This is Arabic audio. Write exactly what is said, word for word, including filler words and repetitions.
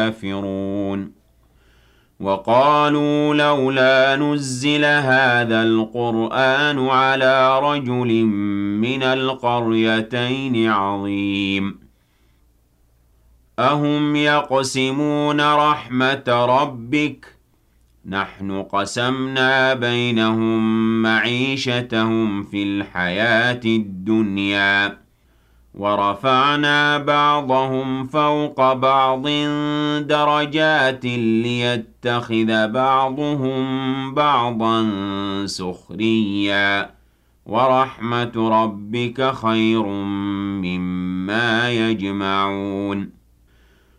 كافرون وقالوا لولا نزل هذا القرآن على رجل من القريتين عظيم أهم يقسمون رحمة ربك نحن قسمنا بينهم معيشتهم في الحياة الدنيا ورفعنا بعضهم فوق بعض درجات ليتخذ بعضهم بعضا سخريا ورحمة ربك خير مما يجمعون